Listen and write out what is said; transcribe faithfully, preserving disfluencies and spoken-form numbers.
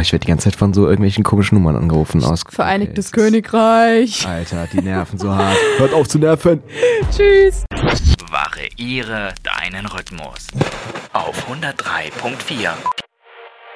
ich werde die ganze Zeit von so irgendwelchen komischen Nummern angerufen. Aus Vereinigtes okay, Königreich. Alter, die nerven so hart. Hört auf zu nerven. Tschüss. Variiere deinen Rhythmus. Auf hundertdrei Komma vier.